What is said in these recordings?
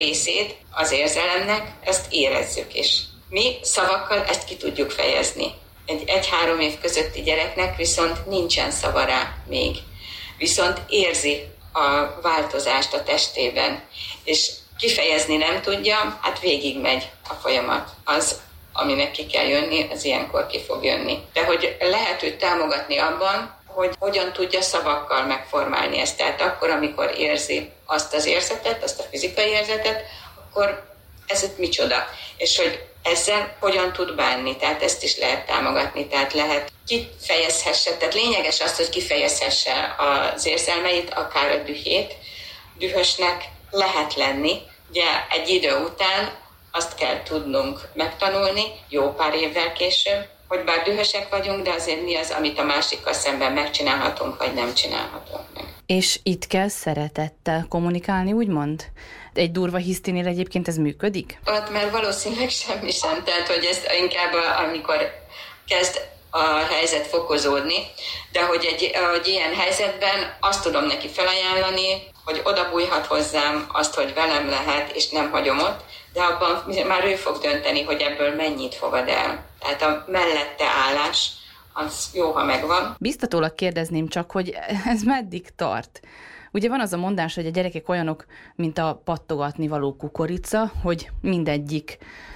részét az érzelemnek, ezt érezzük is. Mi szavakkal ezt ki tudjuk fejezni. Egy 1-3 év közötti gyereknek viszont nincsen szava rá még. Viszont érzi a változást a testében, és kifejezni nem tudja, hát végigmegy a folyamat. Az, aminek ki kell jönni, az ilyenkor ki fog jönni. De hogy lehet őt támogatni abban, hogy hogyan tudja szavakkal megformálni ezt. Tehát akkor, amikor érzi azt az érzetet, azt a fizikai érzetet, akkor ez itt micsoda. És hogy ezzel hogyan tud bánni, tehát ezt is lehet támogatni, tehát lehet kifejezhesse, tehát lényeges az, hogy kifejezhesse az érzelmeit, akár a dühét. Dühösnek lehet lenni, ugye egy idő után azt kell tudnunk megtanulni, jó pár évvel később, hogy bár dühösek vagyunk, de azért mi az, amit a másikkal szemben megcsinálhatunk, vagy nem csinálhatunk meg. És itt kell szeretettel kommunikálni, úgymond? Egy durva hisztinél egyébként ez működik? Ott már valószínűleg semmi sem, tehát hogy ez inkább amikor kezd a helyzet fokozódni, de hogy egy ilyen helyzetben azt tudom neki felajánlani, hogy oda bújhat hozzám, azt, hogy velem lehet, és nem hagyom ott, de abban már ő fog dönteni, hogy ebből mennyit fogad el. Tehát a mellette állás, az jó, ha megvan. Biztatólag kérdezném csak, hogy ez meddig tart? Ugye van az a mondás, hogy a gyerekek olyanok, mint a pattogatni való kukorica, hogy mindegyik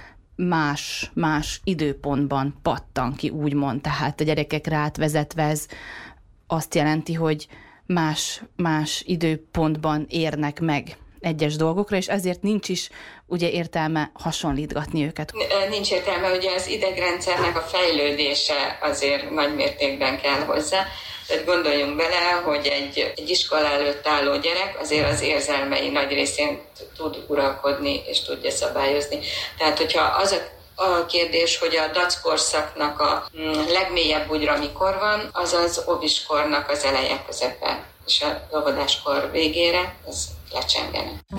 más időpontban pattan ki, úgymond. Tehát a gyerekekre átvezetve ez azt jelenti, hogy más időpontban érnek meg egyes dolgokra, és ezért nincs is ugye értelme hasonlítgatni őket. Nincs értelme, ugye az idegrendszernek a fejlődése azért nagy mértékben kell hozzá. Tehát gondoljunk bele, hogy egy iskola előtt álló gyerek azért az érzelmei nagy részén tud uralkodni és tudja szabályozni. Tehát, hogyha az a kérdés, hogy a dackorszaknak a legmélyebb bugyra mikor van, az az óviskornak az eleje, közepe, és a óvodáskor végére ez lecsengene.